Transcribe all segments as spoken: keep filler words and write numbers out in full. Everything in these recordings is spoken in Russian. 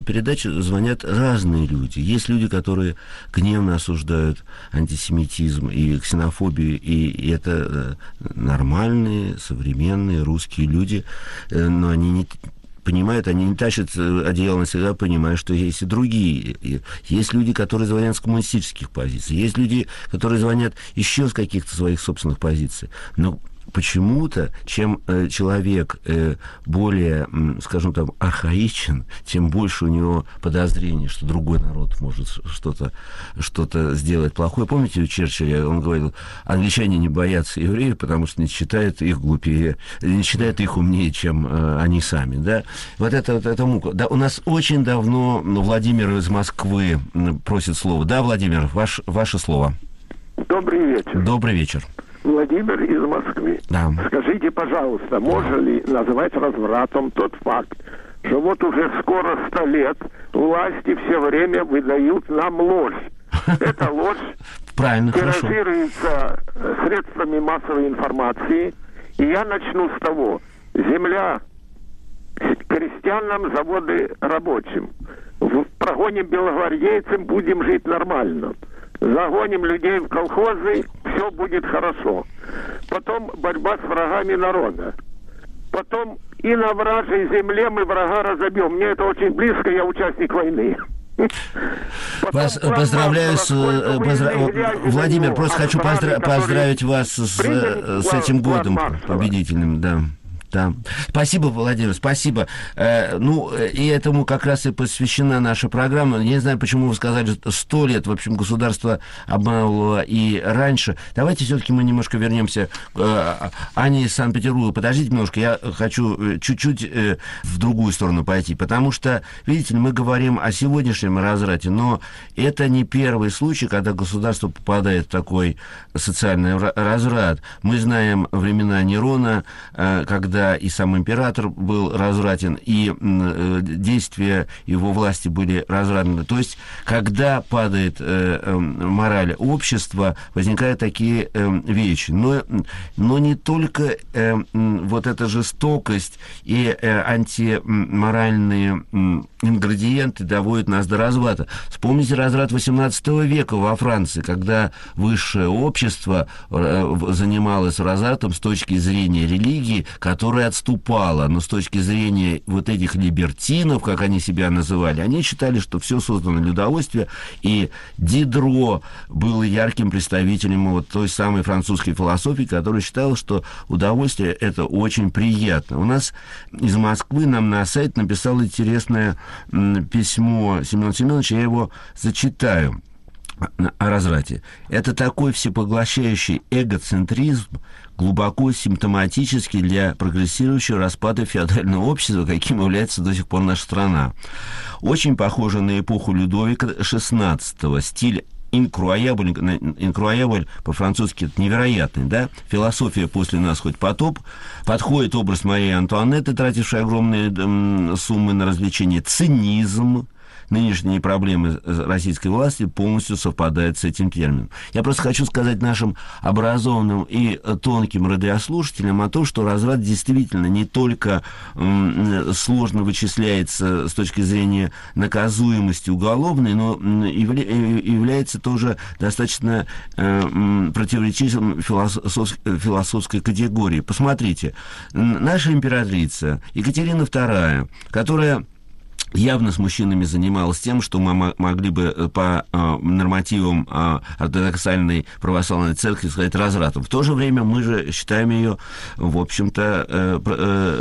Передачи звонят разные люди. Есть люди, которые гневно осуждают антисемитизм и ксенофобию, и, и это нормальные, современные русские люди, но они не понимают, они не тащат одеяло на себя, понимая, что есть и другие. Есть люди, которые звонят с коммунистических позиций, есть люди, которые звонят еще с каких-то своих собственных позиций. Но почему-то, чем э, человек э, более, э, скажем там, архаичен, тем больше у него подозрений, что другой народ может что-то, что-то сделать плохое. Помните, у Черчилля он говорил, англичане не боятся евреев, потому что не считают их глупее, не считают их умнее, чем э, они сами. Да? Вот это, вот это мука. Да, у нас очень давно Владимир из Москвы просит слово. Да, Владимир, ваш, ваше слово. Добрый вечер. Добрый вечер. Владимир из Москвы. Да. Скажите, пожалуйста, можно ли назвать развратом тот факт, что вот уже скоро сто лет власти все время выдают нам ложь? Эта ложь тиражируется средствами массовой информации. И я начну с того. Земля крестьянам, заводы рабочим. Прогоним белогвардейцам, будем жить нормально. Загоним людей в колхозы, все будет хорошо. Потом борьба с врагами народа. Потом и на вражьей земле мы врага разобьем. Мне это очень близко, я участник войны. Вас поздравляю с... Поздра... Владимир, просто хочу поздра... поздравить вас с, с этим годом победительным, да. Да. Спасибо, Владимир, спасибо. Э, ну, и этому как раз и посвящена наша программа. Я не знаю, почему вы сказали, что сто лет, в общем, государство обманывало и раньше. Давайте все-таки мы немножко вернемся к э, Ане из Санкт-Петербурга. Подождите немножко, я хочу чуть-чуть э, в другую сторону пойти, потому что, видите ли, мы говорим о сегодняшнем разврате, но это не первый случай, когда государство попадает в такой социальный разврат. Мы знаем времена Нерона, э, когда и сам император был развратен, и э, действия его власти были развратны. То есть, когда падает э, э, мораль общества, возникают такие э, вещи. Но, но не только э, вот эта жестокость и э, антиморальные э, ингредиенты доводят нас до разврата. Вспомните разврат восемнадцатого века во Франции, когда высшее общество э, занималось развратом с точки зрения религии, которая отступала, но с точки зрения вот этих либертинов, как они себя называли, они считали, что все создано для удовольствия, и Дидро был ярким представителем вот той самой французской философии, которая считала, что удовольствие – это очень приятно. У нас из Москвы нам на сайт написал интересное письмо Семен Семенович, я его зачитаю. О разврате. Это такой всепоглощающий эгоцентризм, глубоко симптоматический для прогрессирующего распада феодального общества, каким является до сих пор наша страна. Очень похоже на эпоху Людовика шестнадцатого. Стиль инкруабль, инкруабль по-французски это невероятный, да? Философия «после нас хоть потоп». Подходит образ Марии Антуанетты, тратившей огромные м, суммы на развлечения. Цинизм. Нынешние проблемы российской власти полностью совпадают с этим термином. Я просто хочу сказать нашим образованным и тонким радиослушателям о том, что разврат действительно не только м, сложно вычисляется с точки зрения наказуемости уголовной, но явля, является тоже достаточно э, противоречивым философ, философской категории. Посмотрите, наша императрица Екатерина вторая, которая явно с мужчинами занималась тем, что мы могли бы по э, нормативам э, ортодоксальной православной церкви сказать развратом. В то же время мы же считаем ее, в общем-то, э, э,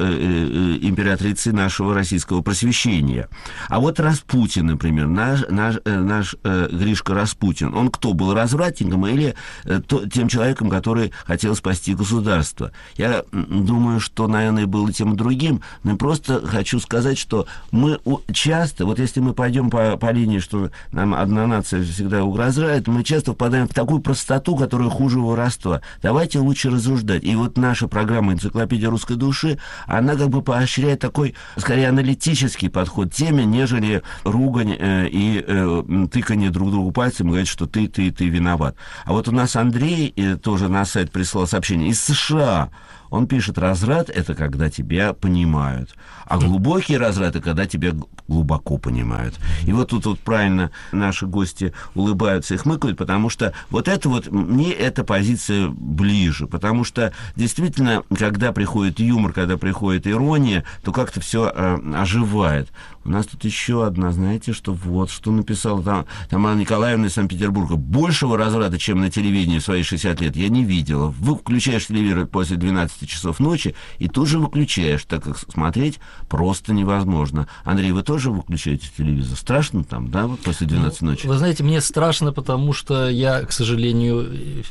э, императрицей нашего российского просвещения. А вот Распутин, например, наш, наш, э, наш э, Гришка Распутин, он кто был, развратником или э, то, тем человеком, который хотел спасти государство? Я думаю, что, наверное, был и тем и другим, но просто хочу сказать, что мы часто, вот если мы пойдем по, по линии, что нам одна нация всегда угрожает, мы часто впадаем в такую простоту, которая хуже воровства. Давайте лучше рассуждать. И вот наша программа «Энциклопедия русской души», она как бы поощряет такой, скорее, аналитический подход к теме, нежели ругань э, и э, тыканье друг другу пальцем и говорить, что ты, ты, ты виноват. А вот у нас Андрей э, тоже на сайт прислал сообщение из США. Он пишет, разврат – это когда тебя понимают, а глубокий разврат – это когда тебя глубоко понимают. И вот тут вот правильно наши гости улыбаются и хмыкают, потому что вот это вот, мне эта позиция ближе, потому что действительно, когда приходит юмор, когда приходит ирония, то как-то все э, оживает. У нас тут еще одна, знаете, что вот, что написала там, Тамара Николаевна из Санкт-Петербурга. Большего разврата, чем на телевидении в свои шестьдесят лет, я не видела. Вы включаешь телевизор после двенадцати часов ночи и тут же выключаешь, так как смотреть просто невозможно. Андрей, вы тоже выключаете телевизор? Страшно там, да, вот после двенадцати ночи? Вы знаете, мне страшно, потому что я, к сожалению,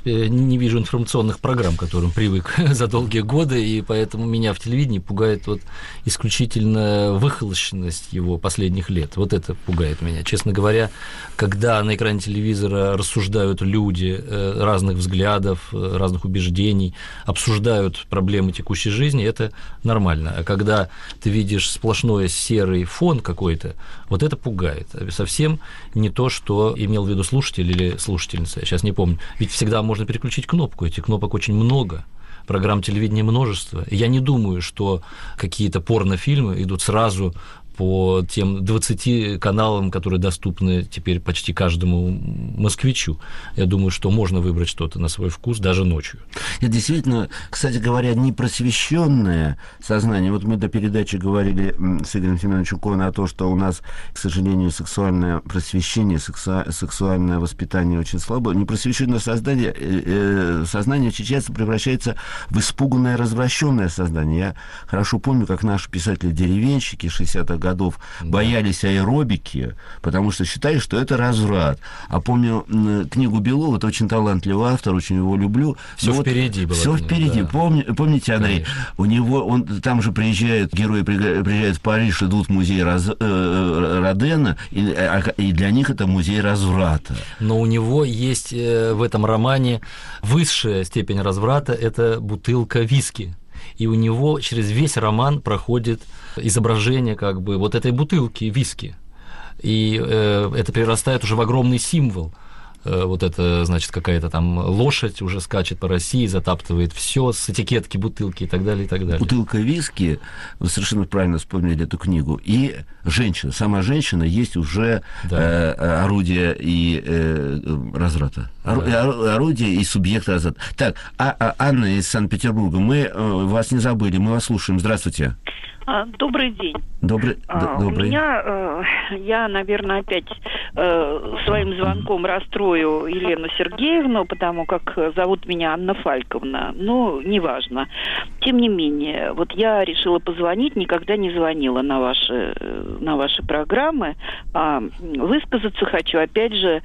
не вижу информационных программ, к которым привык за долгие годы, и поэтому меня в телевидении пугает вот исключительно выхолощенность его последних лет. Вот это пугает меня. Честно говоря, когда на экране телевизора рассуждают люди разных взглядов, разных убеждений, обсуждают проблемы текущей жизни, это нормально. А когда ты видишь сплошной серый фон какой-то, вот это пугает. Совсем не то, что имел в виду слушатель или слушательница, я сейчас не помню. Ведь всегда можно переключить кнопку, этих кнопок очень много. Программ телевидения множество. Я не думаю, что какие-то порнофильмы идут сразу по тем двадцати каналам, которые доступны теперь почти каждому москвичу. Я думаю, что можно выбрать что-то на свой вкус даже ночью. Это действительно, кстати говоря, непросвещенное сознание. Вот мы до передачи говорили с Игорем Семеновичем Коном о том, что у нас, к сожалению, сексуальное просвещение, сексу... сексуальное воспитание очень слабо. Непросвещенное сознание, э, сознание очень часто превращается в испуганное, развращенное сознание. Я хорошо помню, как наши писатели-деревенщики шестидесятых годов годов боялись аэробики, потому что считали, что это разврат. А помню книгу Белова, это очень талантливый автор, очень его люблю. Все вот впереди было. Все впереди. Да. Помни, помните, Андрей, конечно. У него, он там же приезжают, герои приезжают в Париж, идут в музей Раз, э, Родена, и, и для них это музей разврата. Но у него есть в этом романе высшая степень разврата, это бутылка виски. И у него через весь роман проходит изображение как бы вот этой бутылки виски. И э, это перерастает уже в огромный символ. Э, вот это, значит, какая-то там лошадь уже скачет по России, затаптывает все с этикетки бутылки и так далее, и так далее. Бутылка виски, вы совершенно правильно вспомнили эту книгу, и женщина, сама женщина есть уже да. э, орудие и э, разврата. Ор, да. Орудие и субъект разврата. Так, а, а, Анна из Санкт-Петербурга, мы э, вас не забыли, мы вас слушаем. Здравствуйте. Добрый день. Добрый, а, добрый. У меня, э, я, наверное, опять э, своим звонком расстрою Елену Сергеевну, потому как зовут меня Анна Фальковна. Ну, неважно. Тем не менее, вот я решила позвонить, никогда не звонила на ваши, на ваши программы. А высказаться хочу, опять же,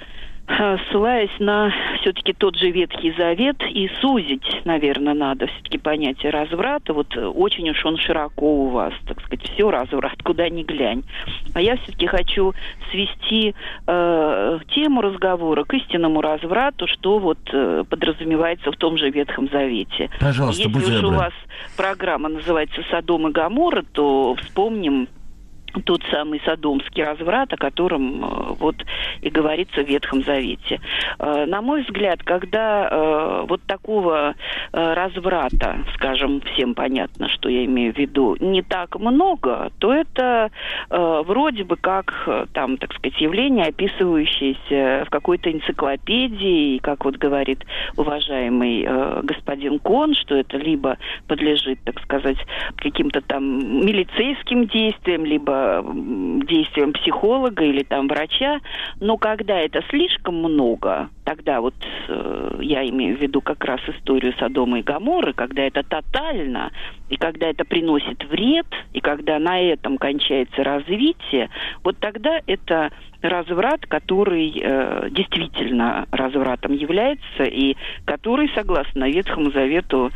ссылаясь на все-таки тот же Ветхий Завет, и сузить, наверное, надо все-таки понятие разврата. Вот очень уж он широко у вас, так сказать, все разврат, куда ни глянь. А я все-таки хочу свести э, тему разговора к истинному разврату, что вот э, подразумевается в том же Ветхом Завете. Пожалуйста, Если уж у вас программа называется «Содом и Гоморра», то вспомним тот самый содомский разврат, о котором вот и говорится в Ветхом Завете. На мой взгляд, когда вот такого разврата, скажем, всем понятно, что я имею в виду, не так много, то это вроде бы как, там, так сказать, явление, описывающееся в какой-то энциклопедии, как вот говорит уважаемый господин Кон, что это либо подлежит, так сказать, каким-то там милицейским действиям, либо действием психолога или там врача, но когда это слишком много, тогда вот э, я имею в виду как раз историю Содома и Гоморры, когда это тотально, и когда это приносит вред, и когда на этом кончается развитие, вот тогда это разврат, который э, действительно развратом является, и который, согласно Ветхому Завету,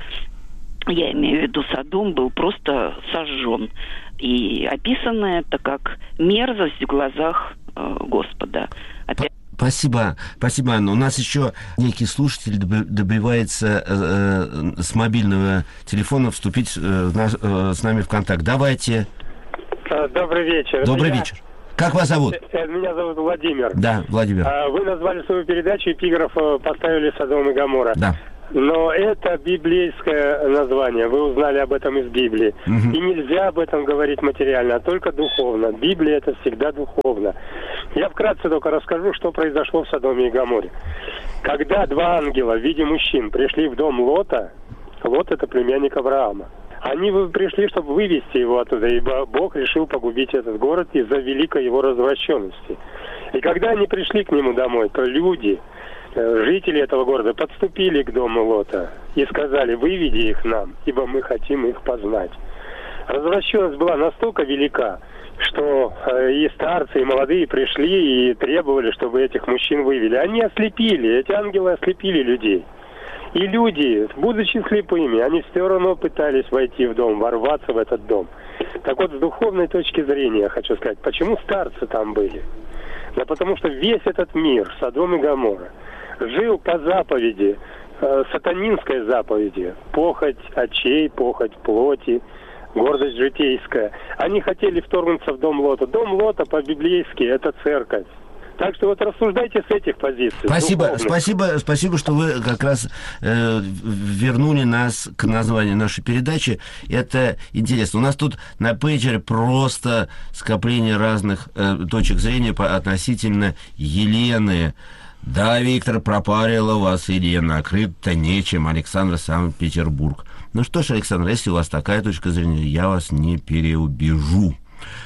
я имею в виду Содом, был просто сожжен. И описано это как мерзость в глазах э, Господа. Опять... Спасибо, спасибо, Анна. У нас еще некий слушатель добивается э, с мобильного телефона вступить э, на, э, с нами в контакт. Давайте. Добрый вечер. Добрый Я... вечер. Как вас зовут? Меня зовут Владимир. Да, Владимир. Вы назвали свою передачу «Эпиграф», поставили «Содом и Гоморра». Да. Но это библейское название. Вы узнали об этом из Библии. Угу. И нельзя об этом говорить материально, а только духовно. Библия – это всегда духовно. Я вкратце только расскажу, что произошло в Содоме и Гоморе. Когда два ангела в виде мужчин пришли в дом Лота, Лот – это племянник Авраама, они пришли, чтобы вывести его оттуда, ибо Бог решил погубить этот город из-за великой его развращенности. И когда они пришли к нему домой, то люди, жители этого города, подступили к дому Лота и сказали: «Выведи их нам, ибо мы хотим их познать». Развращенность была настолько велика, что и старцы, и молодые пришли и требовали, чтобы этих мужчин вывели. Они ослепили, эти ангелы ослепили людей. И люди, будучи слепыми, они все равно пытались войти в дом, ворваться в этот дом. Так вот, с духовной точки зрения я хочу сказать, почему старцы там были? Да потому что весь этот мир, Содом и Гоморра, жил по заповеди, э, сатанинской заповеди, похоть очей, похоть плоти, гордость житейская. Они хотели вторгнуться в дом Лота. Дом Лота по-библейски – это церковь. Так что вот рассуждайте с этих позиций. Спасибо, спасибо, спасибо, что вы как раз э, вернули нас к названию нашей передачи. Это интересно. У нас тут на пейджере просто скопление разных э, точек зрения по, относительно Елены. Да, Виктор, пропарила вас Елена, крыть-то нечем. Александр, Санкт-Петербург. Ну что ж, Александр, если у вас такая точка зрения, я вас не переубежу.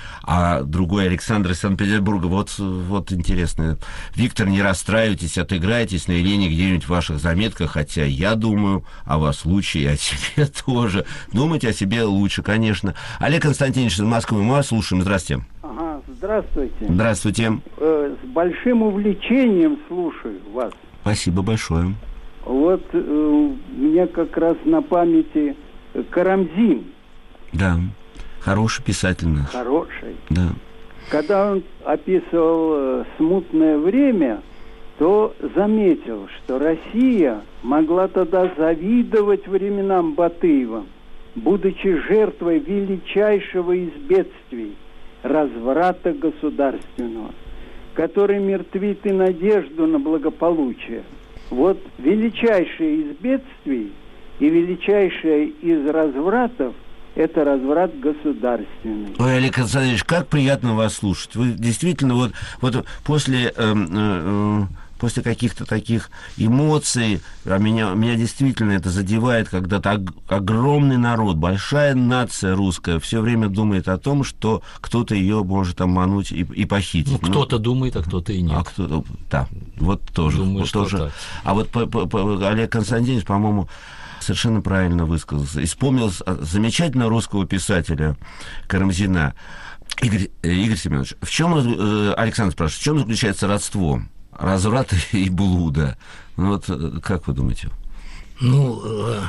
А другой Александр из Санкт-Петербурга, вот, вот интересно. Виктор, не расстраивайтесь, отыграйтесь на Елене где-нибудь в ваших заметках, хотя я думаю о вас лучше и о себе тоже. Думайте о себе лучше, конечно. Олег Константинович из Москвы, мы вас слушаем. Здравствуйте. Ага, здравствуйте. Здравствуйте. Э, с большим увлечением слушаю вас. Спасибо большое. Вот э, у меня как раз на памяти Карамзин. Да. Хороший писатель наш. Хороший. Да. Когда он описывал э, смутное время, то заметил, что Россия могла тогда завидовать временам Батыева, будучи жертвой величайшего из бедствий – разврата государственного, который мертвит и надежду на благополучие. Вот величайшее из бедствий и величайшее из развратов – это разврат государственный. Ой, Олег Константинович, как приятно вас слушать. Вы действительно вот, вот после, э, э, после каких-то таких эмоций, а меня, меня действительно это задевает, когда так огромный народ, большая нация русская все время думает о том, что кто-то ее может обмануть и, и похитить. Ну, кто-то ну, думает, а кто-то и нет. А кто-то, да, вот тоже. Думаю, вот что тоже. Так. А вот по, по, по, Олег Константинович, по-моему, совершенно правильно высказался. И вспомнил замечательного русского писателя Карамзина. Игорь, Игорь Семенович, в чем, Александр спрашивает, в чем заключается родство разврата и блуда? Ну вот, как вы думаете? Ну,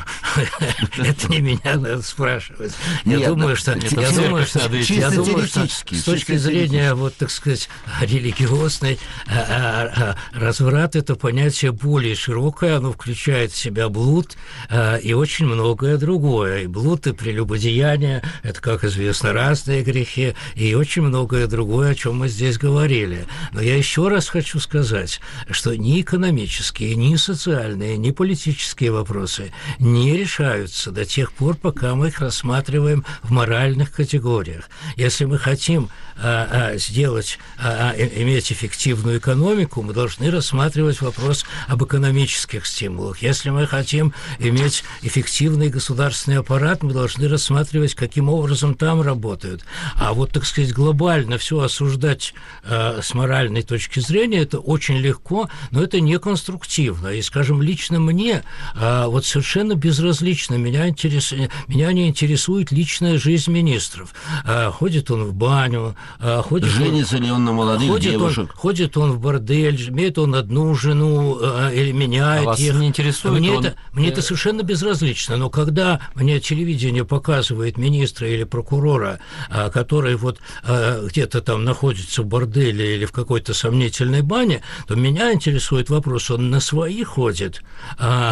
это не меня надо спрашивать. Я думаю, что я думаю, что я думаю, что с точки зрения, вот, так сказать, религиозной, разврат — это понятие более широкое, оно включает в себя блуд и очень многое другое. И блуд, и прелюбодеяние — это, как известно, разные грехи, и очень многое другое, о чем мы здесь говорили. Но я еще раз хочу сказать, что ни экономические, ни социальные, ни политические вопросы не решаются до тех пор, пока мы их рассматриваем в моральных категориях. Если мы хотим а, а, сделать, а, а, иметь эффективную экономику, мы должны рассматривать вопрос об экономических стимулах. Если мы хотим иметь эффективный государственный аппарат, мы должны рассматривать, каким образом там работают. А вот, так сказать, глобально все осуждать а, с моральной точки зрения, это очень легко, но это не конструктивно. И, скажем, лично мне а, вот совершенно безразлично. Меня, интерес... Меня не интересует личная жизнь министров. А, ходит он в баню, а, ходит Женится он... ли он на молодых ходит девушек? Он, ходит он в бордель, имеет он одну жену а, или меняет а вас их. Не интересует мне он... это, мне это совершенно безразлично. Но когда мне телевидение показывает министра или прокурора, а, который вот а, где-то там находится в борделе или в какой-то сомнительной бане, то меня интересует вопрос, он на свои ходит, а, а,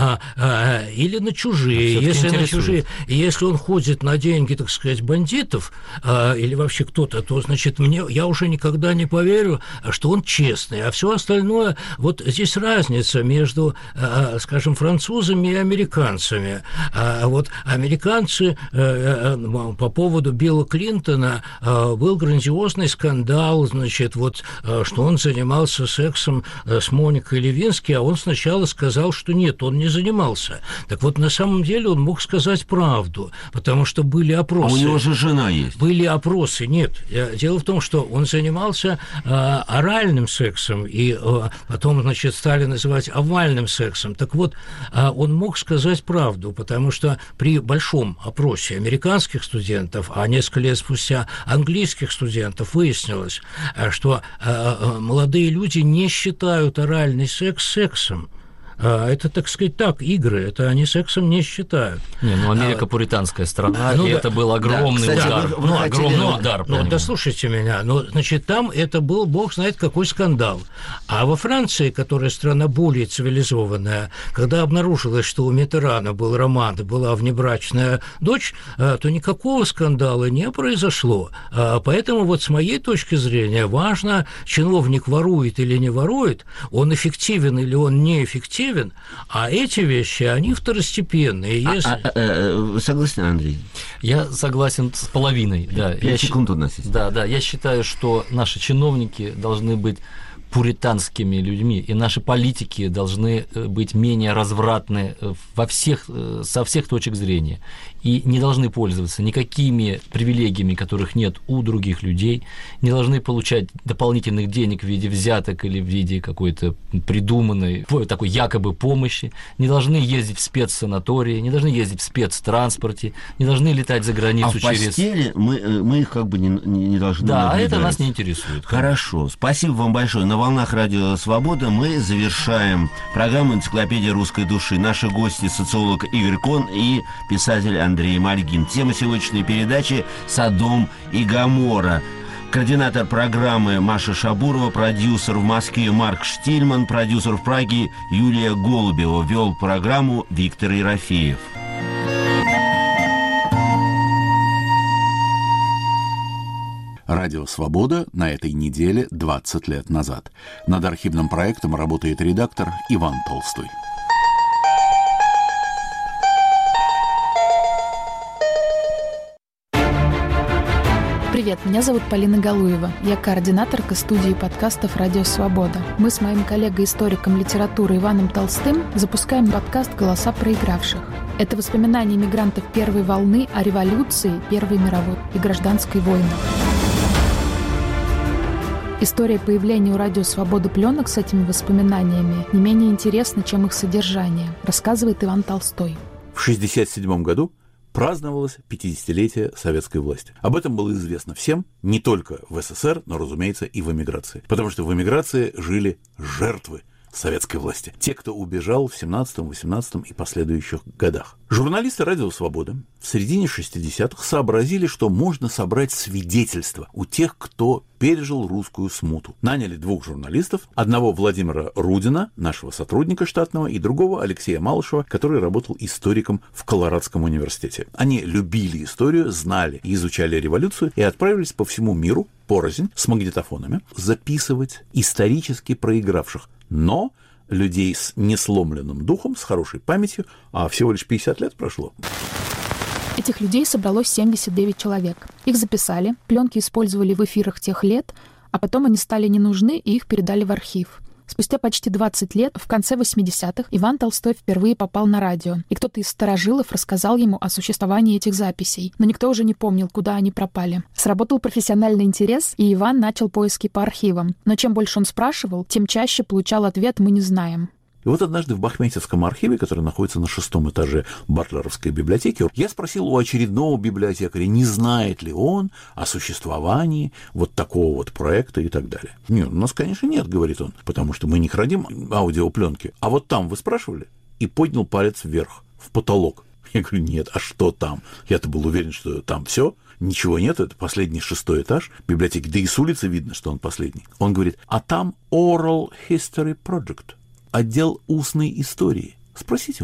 а, или на чужие. Если на чужие, если он ходит на деньги, так сказать, бандитов, а, или вообще кто-то, то, значит, мне, я уже никогда не поверю, что он честный. А все остальное, вот здесь разница между, а, скажем, французами и американцами. А вот американцы а, а, по поводу Билла Клинтона а, был грандиозный скандал, значит, вот, а, что он занимался сексом с Моникой Левински, а он сначала сказал, что нет, он не занимался. Так вот, на самом деле он мог сказать правду, потому что были опросы. А у него же жена есть. Были опросы, нет. Дело в том, что он занимался э, оральным сексом, и э, потом, значит, стали называть овальным сексом. Так вот, э, он мог сказать правду, потому что при большом опросе американских студентов, а несколько лет спустя английских студентов, выяснилось, что э, молодые люди не считают оральный секс сексом. Это, так сказать, так, игры, это они сексом не считают. Не, ну Америка а, пуританская страна, ну, и да, это был огромный да, кстати, удар. Вы, вы ну, хотели, огромный но, удар. Ну, да слушайте меня, ну, значит, там это был, бог знает, какой скандал. А во Франции, которая страна более цивилизованная, когда обнаружилось, что у Миттерана был роман, была внебрачная дочь, то никакого скандала не произошло. Поэтому вот с моей точки зрения важно, чиновник ворует или не ворует, он эффективен или он неэффективен, а эти вещи, они второстепенные. Если... А, а, а, согласен, Андрей? Я согласен с половиной. Да. Пять секунд у нас есть. Да, да. Я считаю, что наши чиновники должны быть пуританскими людьми, и наши политики должны быть менее развратны во всех, со всех точек зрения, и не должны пользоваться никакими привилегиями, которых нет у других людей, не должны получать дополнительных денег в виде взяток или в виде какой-то придуманной такой якобы помощи, не должны ездить в спецсанатории, не должны ездить в спецтранспорте, не должны летать за границу а через... А в постели мы, мы их как бы не, не должны Да, наблюдать. Это нас не интересует. Хорошо, спасибо вам большое. На волнах Радио Свобода мы завершаем программу «Энциклопедия русской души». Наши гости – социолог Игорь Кон и писатель Андрей Мальгин. Тема сегодняшней передачи «Содом и Гоморра». Координатор программы Маша Шабурова, продюсер в Москве Марк Штильман, продюсер в Праге Юлия Голубева. Вел программу Виктор Ерофеев. Радио «Свобода» на этой неделе двадцать лет назад. Над архивным проектом работает редактор Иван Толстой. Привет, меня зовут Полина Галуева. Я координаторка студии подкастов «Радио Свобода». Мы с моим коллегой-историком литературы Иваном Толстым запускаем подкаст «Голоса проигравших». Это воспоминания мигрантов первой волны о революции, Первой мировой и гражданской войнах. История появления у «Радио Свобода» пленок с этими воспоминаниями не менее интересна, чем их содержание, рассказывает Иван Толстой. В шестьдесят седьмом году праздновалось пятидесятилетие советской власти. Об этом было известно всем, не только в СССР, но, разумеется, и в эмиграции. Потому что в эмиграции жили жертвы советской власти. Те, кто убежал в семнадцатом, восемнадцатом и последующих годах. Журналисты «Радио Свобода» в середине шестидесятых сообразили, что можно собрать свидетельства у тех, кто пережил русскую смуту. Наняли двух журналистов, одного Владимира Рудина, нашего сотрудника штатного, и другого Алексея Малышева, который работал историком в Колорадском университете. Они любили историю, знали и изучали революцию и отправились по всему миру порознь с магнитофонами записывать исторически проигравших, но людей с несломленным духом, с хорошей памятью, а всего лишь пятьдесят лет прошло. Этих людей собралось семьдесят девять человек. Их записали, пленки использовали в эфирах тех лет, а потом они стали не нужны, и их передали в архив. Спустя почти двадцать лет, в конце восьмидесятых, Иван Толстой впервые попал на радио, и кто-то из старожилов рассказал ему о существовании этих записей, но никто уже не помнил, куда они пропали. Сработал профессиональный интерес, и Иван начал поиски по архивам. Но чем больше он спрашивал, тем чаще получал ответ «мы не знаем». И вот однажды в Бахметьевском архиве, который находится на шестом этаже Батлеровской библиотеки, я спросил у очередного библиотекаря, не знает ли он о существовании вот такого вот проекта и так далее. Нет, у нас, конечно, нет, говорит он, потому что мы не храним аудиопленки. А вот там вы спрашивали? И поднял палец вверх, в потолок. Я говорю, нет, а что там? Я-то был уверен, что там все. Ничего нет, это последний шестой этаж библиотеки, да и с улицы видно, что он последний. Он говорит, а там Oral History Project. Отдел устной истории. Спросите у них.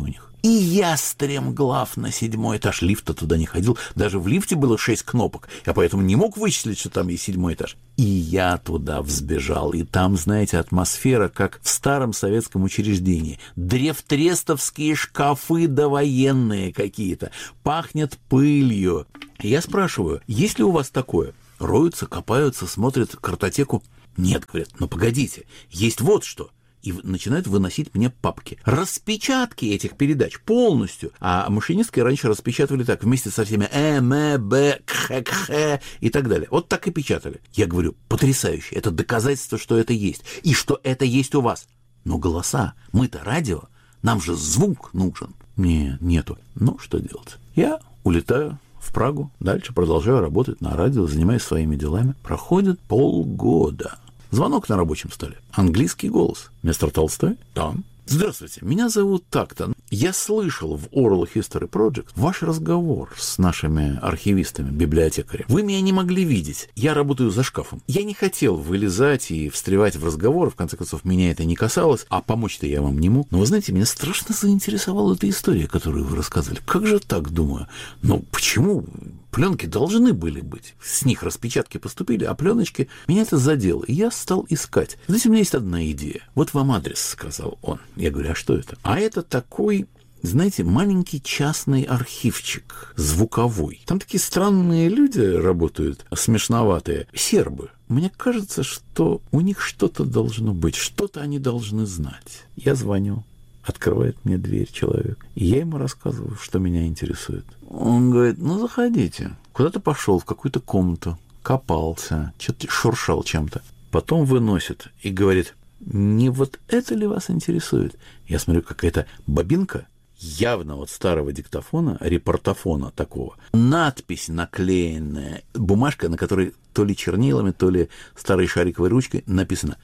И я стремглав на седьмой этаж. Лифта туда не ходил. Даже в лифте было шесть кнопок. Я поэтому не мог вычислить, что там есть седьмой этаж. И я туда взбежал. И там, знаете, атмосфера, как в старом советском учреждении. Древтрестовские шкафы довоенные какие-то. Пахнет пылью. И я спрашиваю, есть ли у вас такое? Роются, копаются, смотрят картотеку. Нет, говорят, ну погодите, есть вот что. И начинают выносить мне папки. Распечатки этих передач полностью. А машинистки раньше распечатывали так, вместе со всеми э, м, б, кх, кх и так далее. Вот так и печатали. Я говорю, потрясающе, это доказательство, что это есть. И что это есть у вас. Но голоса, мы-то радио, нам же звук нужен. Не, нету. Ну, что делать? Я улетаю в Прагу, дальше продолжаю работать на радио, занимаюсь своими делами. Проходит полгода. Звонок на рабочем столе. Английский голос. Мистер Толстой? Да. Здравствуйте, меня зовут так-то. Я слышал в Oral History Project ваш разговор с нашими архивистами, библиотекарями. Вы меня не могли видеть. Я работаю за шкафом. Я не хотел вылезать и встревать в разговор. В конце концов, меня это не касалось. А помочь-то я вам не мог. Но вы знаете, меня страшно заинтересовала эта история, которую вы рассказывали. Как же так, думаю? Ну, почему? Пленки должны были быть. С них распечатки поступили, а пленочки... Меня это задело. И я стал искать. Знаете, у меня есть одна идея. Вот вам адрес, сказал он. Я говорю, а что это? А это такой, знаете, маленький частный архивчик, звуковой. Там такие странные люди работают, смешноватые. Сербы. Мне кажется, что у них что-то должно быть, что-то они должны знать. Я звоню. Открывает мне дверь человек. И я ему рассказываю, что меня интересует. Он говорит, ну, заходите. Куда-то пошел в какую-то комнату, копался, что-то шуршал чем-то. Потом выносит и говорит, не вот это ли вас интересует? Я смотрю, какая-то бобинка, явно вот старого диктофона, репортофона такого. Надпись наклеенная, бумажка, на которой то ли чернилами, то ли старой шариковой ручкой написано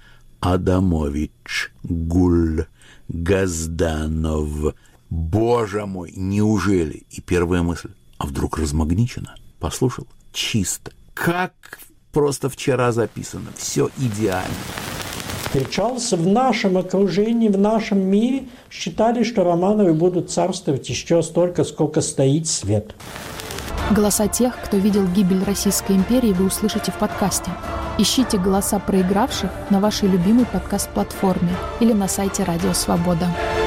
«Адамович Гуль Газданов». Боже мой, неужели? И первая мысль, а вдруг размагничено? Послушал, чисто. Как просто вчера записано. Все идеально. Встречался в нашем окружении, в нашем мире. Считали, что Романовы будут царствовать еще столько, сколько стоит свет. Голоса тех, кто видел гибель Российской империи, вы услышите в подкасте. Ищите голоса проигравших на вашей любимой подкаст-платформе или на сайте Радио Свобода.